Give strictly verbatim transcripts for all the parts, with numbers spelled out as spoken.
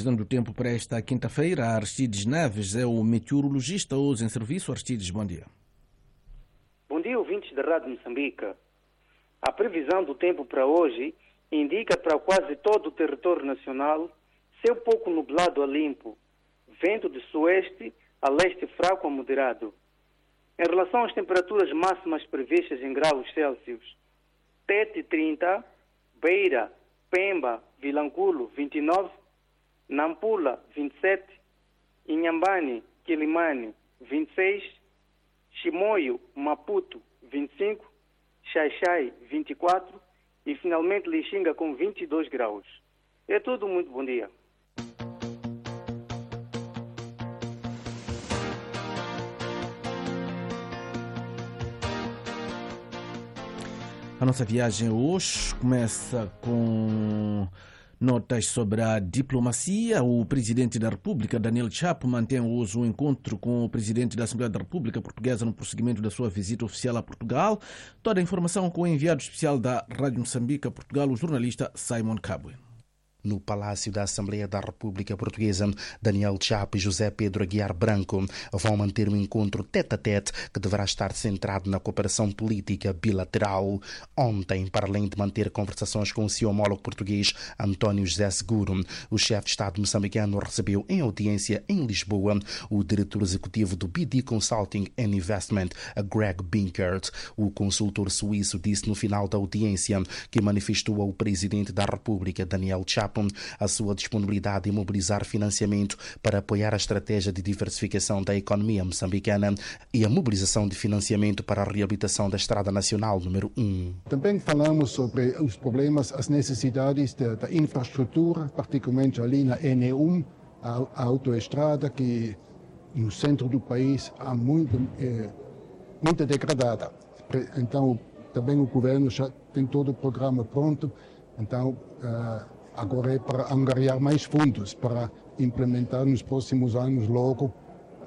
previsão do tempo para esta quinta-feira. Aristides Neves é o meteorologista hoje em serviço. Aristides, bom dia. Bom dia, ouvintes da Rádio Moçambique. A previsão do tempo para hoje indica para quase todo o território nacional céu pouco nublado a limpo, vento de sueste a leste fraco a moderado. Em relação às temperaturas máximas previstas em graus Celsius, Tete trinta, Beira, Pemba, Vilanculo vinte e nove, Nampula vinte e sete, Inhambane, Quilimane vinte e seis, Chimoio, Maputo vinte e cinco, Xaixai vinte e quatro e finalmente Lixinga com vinte e dois graus. É tudo, muito bom dia. A nossa viagem hoje começa com notas sobre a diplomacia. O presidente da República, Daniel Chapo, mantém hoje um encontro com o presidente da Assembleia da República Portuguesa no prosseguimento da sua visita oficial a Portugal. Toda a informação com o enviado especial da Rádio Moçambique a Portugal, o jornalista Simon Kabwe. No Palácio da Assembleia da República Portuguesa, Daniel Chapo e José Pedro Aguiar Branco vão manter um encontro tete-a-tete que deverá estar centrado na cooperação política bilateral. Ontem, para além de manter conversações com o seu homólogo português António José Seguro, o chefe de Estado moçambicano recebeu em audiência em Lisboa o diretor executivo do B D Consulting and Investment, Greg Binkert. O consultor suíço disse no final da audiência que manifestou ao presidente da República, Daniel Chapo, a sua disponibilidade em mobilizar financiamento para apoiar a estratégia de diversificação da economia moçambicana e a mobilização de financiamento para a reabilitação da Estrada Nacional número um. Também falamos sobre os problemas, as necessidades da, da infraestrutura, particularmente ali na N E um, a, a autoestrada que no centro do país há muito, é, muito degradada. Então, também o governo já tem todo o programa pronto, então uh, agora é para angariar mais fundos para implementar nos próximos anos logo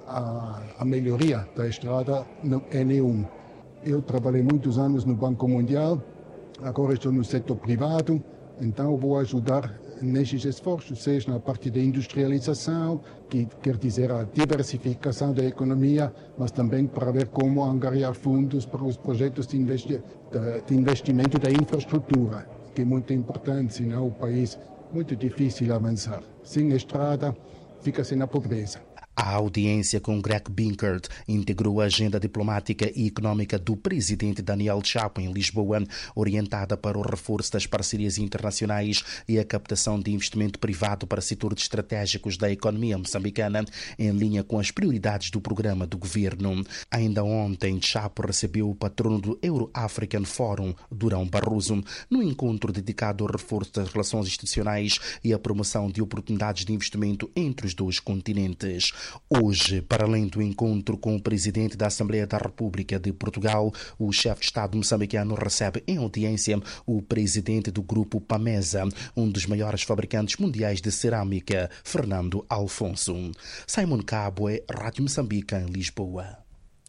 a, a melhoria da estrada no N E um. Eu trabalhei muitos anos no Banco Mundial, agora estou no setor privado, então vou ajudar nesses esforços, seja na parte da industrialização, que quer dizer a diversificação da economia, mas também para ver como angariar fundos para os projetos de, investi- de investimento da infraestrutura, que é muito importante, senão o país é muito difícil avançar. Sem estrada, fica-se na pobreza. A audiência com Greg Binkert integrou a agenda diplomática e económica do presidente Daniel Chapo em Lisboa, orientada para o reforço das parcerias internacionais e a captação de investimento privado para setores estratégicos da economia moçambicana, em linha com as prioridades do programa do governo. Ainda ontem, Chapo recebeu o patrono do Euro-African Forum, Durão Barroso, no encontro dedicado ao reforço das relações institucionais e à promoção de oportunidades de investimento entre os dois continentes. Hoje, para além do encontro com o presidente da Assembleia da República de Portugal, o chefe de Estado moçambicano recebe em audiência o presidente do grupo Pamesa, um dos maiores fabricantes mundiais de cerâmica, Fernando Alfonso. Simon Kabwe, Rádio Moçambique, em Lisboa.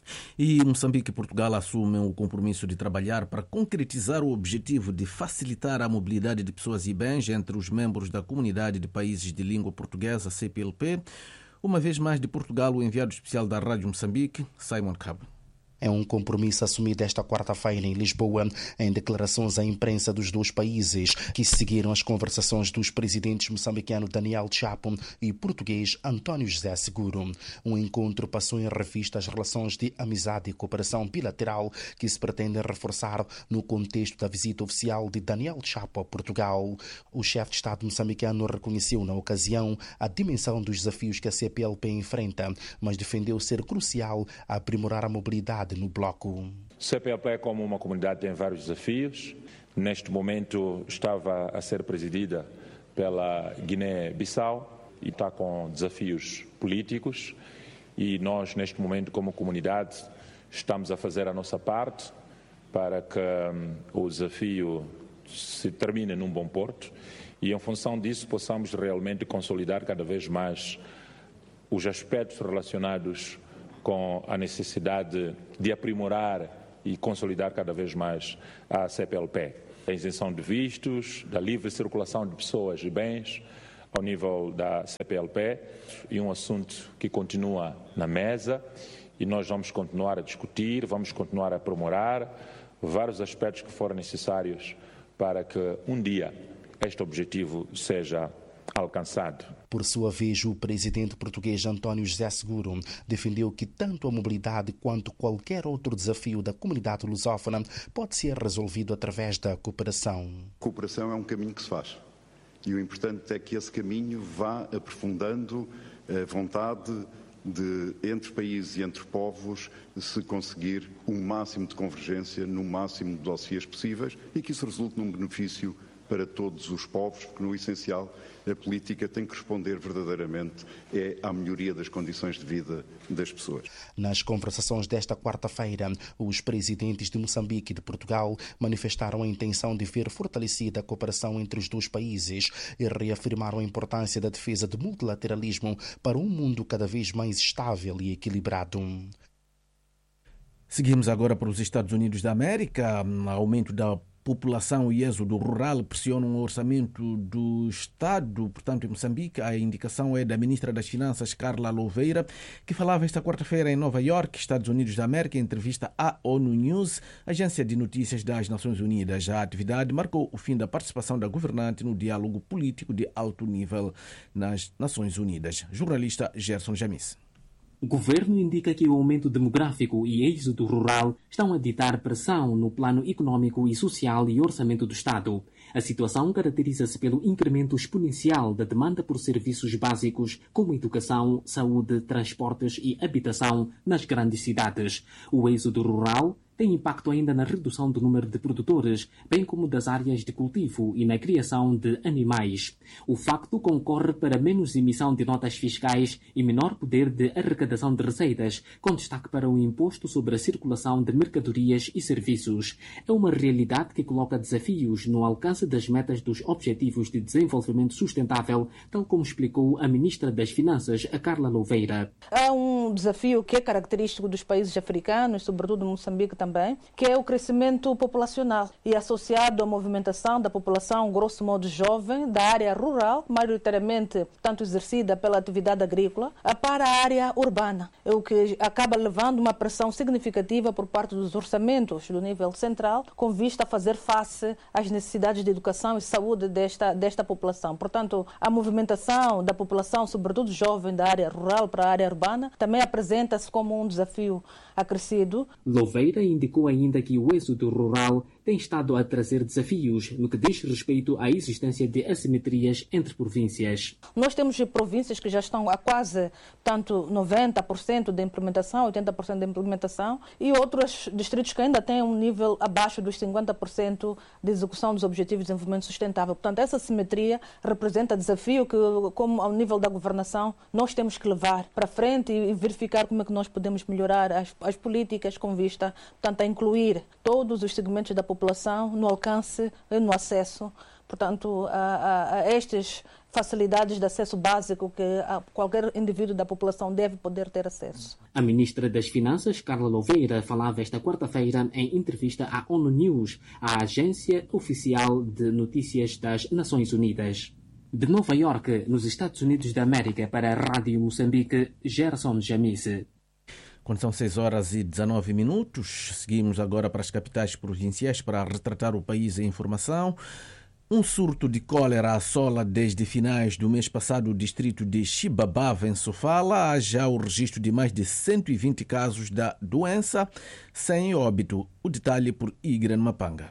E Moçambique e Portugal assumem o compromisso de trabalhar para concretizar o objetivo de facilitar a mobilidade de pessoas e bens entre os membros da Comunidade de Países de Língua Portuguesa, C P L P. Uma vez mais de Portugal, o enviado especial da Rádio Moçambique, Simon Kabwe. É um compromisso assumido esta quarta-feira em Lisboa, em declarações à imprensa dos dois países, que seguiram as conversações dos presidentes moçambicano Daniel Chapo e português António José Seguro. O encontro passou em revista as relações de amizade e cooperação bilateral que se pretendem reforçar no contexto da visita oficial de Daniel Chapo a Portugal. O chefe de Estado moçambicano reconheceu na ocasião a dimensão dos desafios que a C P L P enfrenta, mas defendeu ser crucial a aprimorar a mobilidade no bloco. C P L P, como uma comunidade, tem vários desafios. Neste momento estava a ser presidida pela Guiné-Bissau e está com desafios políticos, e nós, neste momento, como comunidade, estamos a fazer a nossa parte para que um, o desafio se termine num bom porto e, em função disso, possamos realmente consolidar cada vez mais os aspectos relacionados com a necessidade de aprimorar e consolidar cada vez mais a C P L P. A isenção de vistos, da livre circulação de pessoas e bens, ao nível da C P L P, e um assunto que continua na mesa e nós vamos continuar a discutir, vamos continuar a aprimorar vários aspectos que forem necessários para que um dia este objetivo seja alcançado. Por sua vez, o presidente português António José Seguro defendeu que tanto a mobilidade quanto qualquer outro desafio da comunidade lusófona pode ser resolvido através da cooperação. Cooperação é um caminho que se faz e o importante é que esse caminho vá aprofundando a vontade de, entre países e entre povos, se conseguir um máximo de convergência no máximo de dossiês possíveis e que isso resulte num benefício para todos os povos, porque no essencial a política tem que responder verdadeiramente é à melhoria das condições de vida das pessoas. Nas conversações desta quarta-feira, os presidentes de Moçambique e de Portugal manifestaram a intenção de ver fortalecida a cooperação entre os dois países e reafirmaram a importância da defesa do multilateralismo para um mundo cada vez mais estável e equilibrado. Seguimos agora para os Estados Unidos da América. Aumento da população e êxodo rural pressionam o orçamento do Estado, portanto, em Moçambique. A indicação é da ministra das Finanças, Carla Louveira, que falava esta quarta-feira em Nova York, Estados Unidos da América, em entrevista à ONU News, agência de notícias das Nações Unidas. A atividade marcou o fim da participação da governante no diálogo político de alto nível nas Nações Unidas. Jornalista Gerson Jamis. O governo indica que o aumento demográfico e êxodo rural estão a ditar pressão no plano econômico e social e orçamento do Estado. A situação caracteriza-se pelo incremento exponencial da demanda por serviços básicos como educação, saúde, transportes e habitação nas grandes cidades. O êxodo rural tem impacto ainda na redução do número de produtores, bem como das áreas de cultivo e na criação de animais. O facto concorre para menos emissão de notas fiscais e menor poder de arrecadação de receitas, com destaque para o imposto sobre a circulação de mercadorias e serviços. É uma realidade que coloca desafios no alcance das metas dos Objetivos de Desenvolvimento Sustentável, tal como explicou a Ministra das Finanças, a Carla Louveira. Há um desafio que é característico dos países africanos, sobretudo Moçambique também, Também, que é o crescimento populacional e associado à movimentação da população, grosso modo jovem, da área rural, maioritariamente tanto exercida pela atividade agrícola, para a área urbana, é o que acaba levando uma pressão significativa por parte dos orçamentos do nível central, com vista a fazer face às necessidades de educação e saúde desta, desta população. Portanto, a movimentação da população, sobretudo jovem, da área rural para a área urbana, também apresenta-se como um desafio acrescido. Louveira indicou ainda que o êxodo rural tem estado a trazer desafios no que diz respeito à existência de assimetrias entre províncias. Nós temos províncias que já estão a quase tanto noventa por cento de implementação, oitenta por cento de implementação, e outros distritos que ainda têm um nível abaixo dos cinquenta por cento de execução dos Objetivos de Desenvolvimento Sustentável. Portanto, essa assimetria representa desafio que, como ao nível da governação, nós temos que levar para frente e verificar como é que nós podemos melhorar as, as políticas com vista, portanto, a incluir todos os segmentos da população no alcance e no acesso, portanto, a, a, a estas facilidades de acesso básico que a qualquer indivíduo da população deve poder ter acesso. A ministra das Finanças, Carla Louveira, falava esta quarta-feira em entrevista à ONU News, a agência oficial de notícias das Nações Unidas. De Nova York, nos Estados Unidos da América, para a Rádio Moçambique, Gerson Jamise. Quando são seis horas e dezanove minutos, seguimos agora para as capitais provinciais para retratar o país em informação. Um surto de cólera assola desde finais do mês passado o distrito de Xibabava, em Sofala. Há já o registro de mais de cento e vinte casos da doença, sem óbito. O detalhe por Igran Mapanga.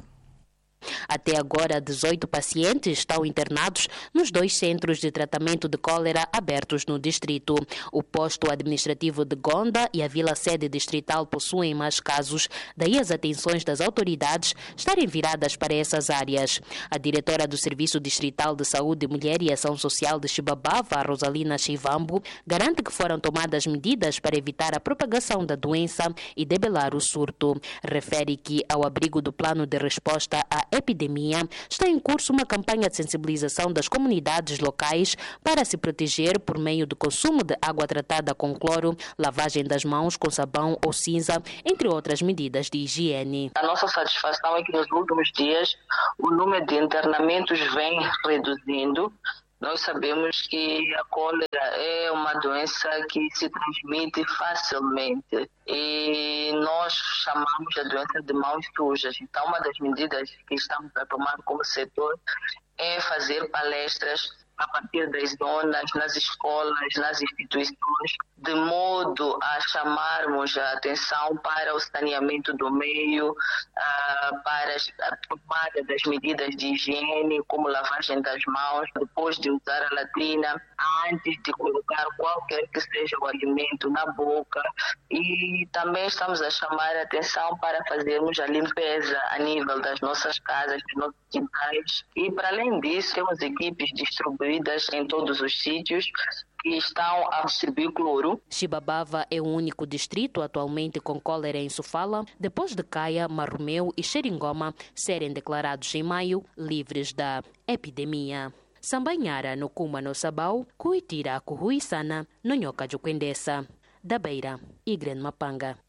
Até agora, dezoito pacientes estão internados nos dois centros de tratamento de cólera abertos no distrito. O posto administrativo de Gonda e a vila-sede distrital possuem mais casos, daí as atenções das autoridades estarem viradas para essas áreas. A diretora do Serviço Distrital de Saúde, Mulher e Ação Social de Xibabava, Rosalina Chivambo, garante que foram tomadas medidas para evitar a propagação da doença e debelar o surto. Refere que, ao abrigo do plano de resposta à epidemia, está em curso uma campanha de sensibilização das comunidades locais para se proteger por meio do consumo de água tratada com cloro, lavagem das mãos com sabão ou cinza, entre outras medidas de higiene. A nossa satisfação é que nos últimos dias o número de internamentos vem reduzindo, Nós sabemos que a cólera é uma doença que se transmite facilmente e nós chamamos a doença de mãos sujas. Então, uma das medidas que estamos a tomar como setor é fazer palestras a partir das zonas, nas escolas, nas instituições, de modo a chamarmos a atenção para o saneamento do meio, uh, para a tomada das medidas de higiene, como lavagem das mãos, depois de usar a latrina, antes de colocar qualquer que seja o alimento na boca. E também estamos a chamar a atenção para fazermos a limpeza a nível das nossas casas, dos nossos quintais. E, para além disso, temos equipes distribuídas em todos os sítios que estão a distribuir cloro. Chibabava é o único distrito atualmente com cólera em Sofala, depois de Caia, Marromeu e Xeringoma serem declarados em maio livres da epidemia. Sambanhara no Kuma no Sabau, Cuitira Cuhuissana, no Nhoca Juquendessa, da Beira e Grande Mapanga.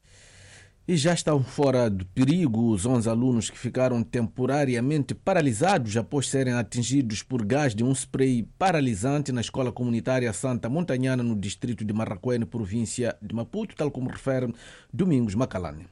E já estão fora de perigo os onze alunos que ficaram temporariamente paralisados após serem atingidos por gás de um spray paralisante na escola comunitária Santa Montanhana, no distrito de Marraquene, província de Maputo, tal como refere Domingos Macalane.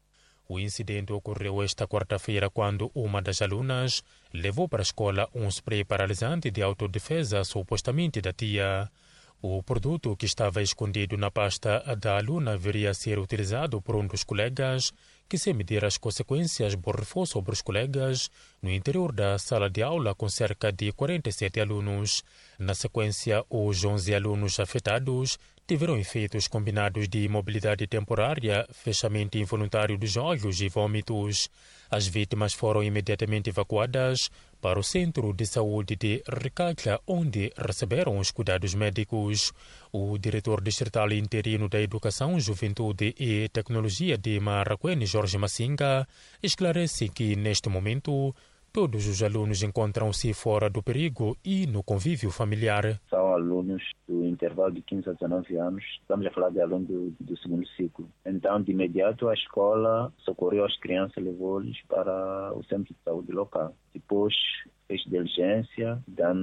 O incidente ocorreu esta quarta-feira quando uma das alunas levou para a escola um spray paralisante de autodefesa, supostamente da tia. O produto, que estava escondido na pasta da aluna, viria ser utilizado por um dos colegas, que, sem medir as consequências, borrifou sobre os colegas no interior da sala de aula com cerca de quarenta e sete alunos. Na sequência, os onze alunos afetados tiveram efeitos combinados de imobilidade temporária, fechamento involuntário dos olhos e vômitos. As vítimas foram imediatamente evacuadas para o Centro de Saúde de Recalha, onde receberam os cuidados médicos. O diretor distrital interino da Educação, Juventude e Tecnologia de Marraquene, Jorge Massinga, esclarece que, neste momento, todos os alunos encontram-se fora do perigo e no convívio familiar. São alunos do intervalo de quinze a dezanove anos. Estamos a falar de alunos do, do segundo ciclo. Então, de imediato, a escola socorreu as crianças, levou-lhes para o centro de saúde local. Depois, fez diligência,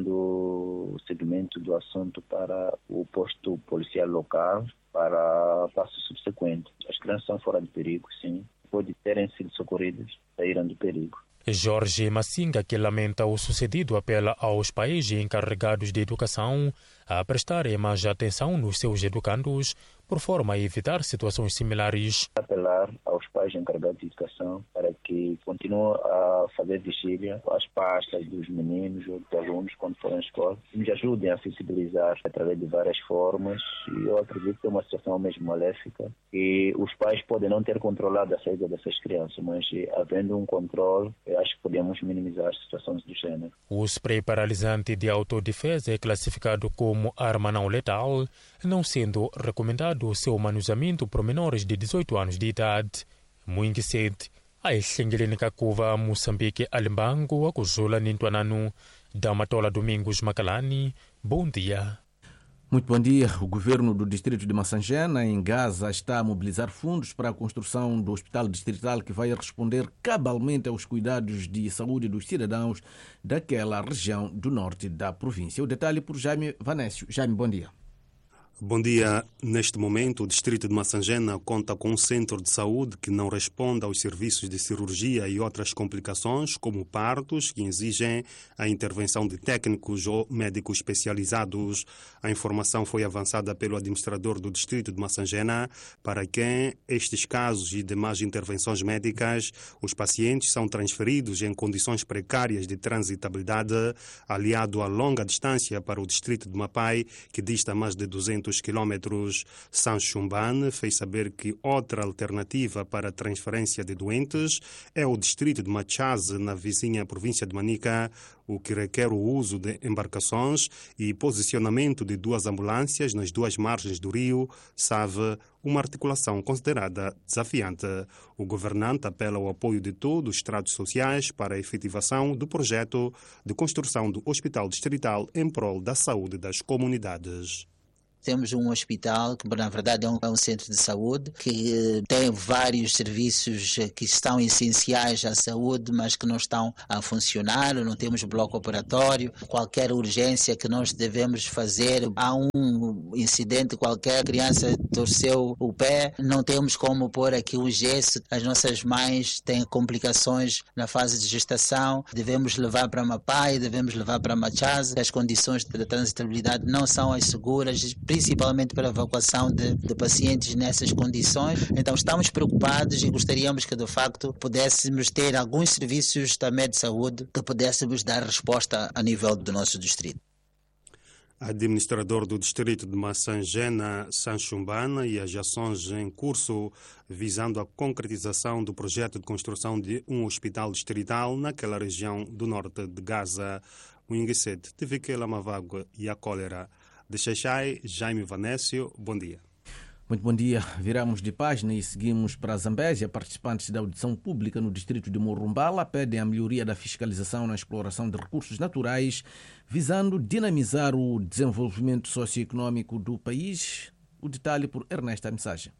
dando seguimento do assunto para o posto policial local, para passo subsequente. As crianças são fora de perigo, sim. Depois de terem sido socorridas, saíram do perigo. Jorge Massinga, que lamenta o sucedido, apela aos pais e encarregados de educação a prestarem mais atenção nos seus educandos, por forma a evitar situações similares. Apelar aos pais encarregados de educação para que continuem a fazer vigília às pastas dos meninos ou dos alunos quando forem à escola e nos ajudem a sensibilizar através de várias formas. E eu acredito que é uma situação mesmo maléfica e os pais podem não ter controlado a saída dessas crianças, mas havendo um controle, eu acho que podemos minimizar situações do gênero. O spray paralisante de autodefesa é classificado como arma não letal, não sendo recomendado o seu manuseamento por menores de dezoito anos de idade. Muito cedo, a Exengelene Kakuva, Moçambique, Alimbango, Akuzula, Nintuananu, Damatola Domingos Macalani, bom dia. Muito bom dia. O governo do distrito de Massangena, em Gaza, está a mobilizar fundos para a construção do hospital distrital que vai responder cabalmente aos cuidados de saúde dos cidadãos daquela região do norte da província. O detalhe por Jaime Vanécio. Jaime, bom dia. Bom dia. Neste momento, o distrito de Massangena conta com um centro de saúde que não responde aos serviços de cirurgia e outras complicações, como partos, que exigem a intervenção de técnicos ou médicos especializados. A informação foi avançada pelo administrador do distrito de Massangena, para quem estes casos e demais intervenções médicas, os pacientes são transferidos em condições precárias de transitabilidade, aliado a longa distância para o distrito de Mapai, que dista mais de duzentos quilômetros. Sanchumban fez saber que outra alternativa para a transferência de doentes é o distrito de Machaze, na vizinha província de Manica, o que requer o uso de embarcações e posicionamento de duas ambulâncias nas duas margens do rio, salve uma articulação considerada desafiante. O governante apela ao apoio de todos os estratos sociais para a efetivação do projeto de construção do hospital distrital em prol da saúde das comunidades. Temos um hospital que, na verdade, é um, é um centro de saúde que tem vários serviços que estão essenciais à saúde, mas que não estão a funcionar. Não temos bloco operatório. Qualquer urgência que nós devemos fazer, há um incidente qualquer, a criança torceu o pé, não temos como pôr aqui o gesso. As nossas mães têm complicações na fase de gestação, devemos levar para Mapai, devemos levar para Machaza. As condições de transitabilidade não são as seguras, principalmente para a evacuação de, de pacientes nessas condições. Então estamos preocupados e gostaríamos que de facto pudéssemos ter alguns serviços também de saúde que pudéssemos dar resposta a nível do nosso distrito. Administrador do distrito de Massangena, Sanchumbana, e as ações em curso visando a concretização do projeto de construção de um hospital distrital naquela região do norte de Gaza, o Inguesete, Tiviquela Mavagua e a Cólera. De Xaixai, Jaime Vanésio, bom dia. Muito bom dia. Viramos de página e seguimos para a Zambésia. Participantes da audição pública no distrito de Morumbala pedem a melhoria da fiscalização na exploração de recursos naturais, visando dinamizar o desenvolvimento socioeconômico do país. O detalhe por Ernesto Mensagem.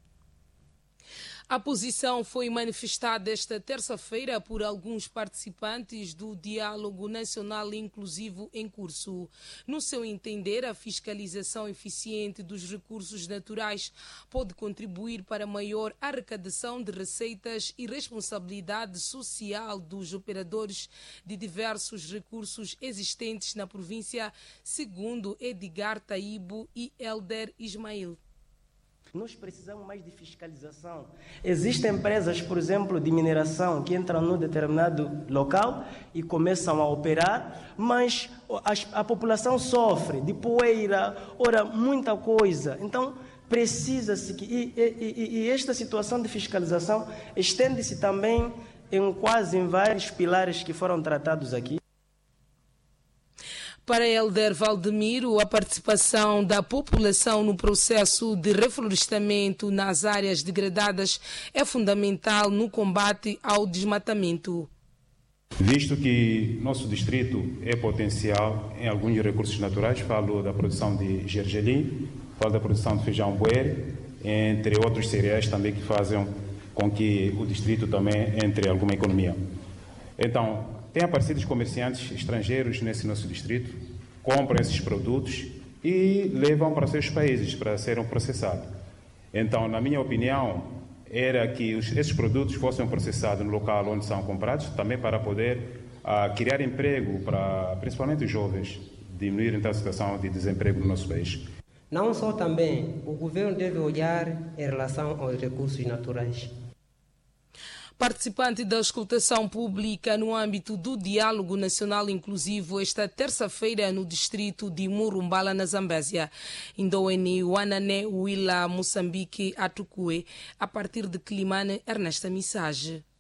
A posição foi manifestada esta terça-feira por alguns participantes do Diálogo Nacional Inclusivo em curso. No seu entender, a fiscalização eficiente dos recursos naturais pode contribuir para maior arrecadação de receitas e responsabilidade social dos operadores de diversos recursos existentes na província, segundo Edgar Taibo e Elder Ismail. Nós precisamos mais de fiscalização. Existem empresas, por exemplo, de mineração que entram num determinado local e começam a operar, mas a, a população sofre de poeira, ora, muita coisa. Então, precisa-se que... E, e, e esta situação de fiscalização estende-se também em quase em vários pilares que foram tratados aqui. Para Elder Valdemiro, a participação da população no processo de reflorestamento nas áreas degradadas é fundamental no combate ao desmatamento. Visto que nosso distrito é potencial em alguns recursos naturais, falo da produção de gergelim, falo da produção de feijão buere, entre outros cereais também que fazem com que o distrito também entre em alguma economia. Então, tem aparecido os comerciantes estrangeiros nesse nosso distrito, compram esses produtos e levam para seus países para serem processados. Então, na minha opinião, era que os, esses produtos fossem processados no local onde são comprados, também para poder uh, criar emprego para principalmente os jovens, diminuir então a situação de desemprego no nosso país. Não só também, o governo deve olhar em relação aos recursos naturais. Participante da escutação pública no âmbito do Diálogo Nacional Inclusivo esta terça-feira no distrito de Morumbala, na Zambésia. Indoene Wanane Wila Moçambique Atukue, a partir de Climane, Ernesta Missage.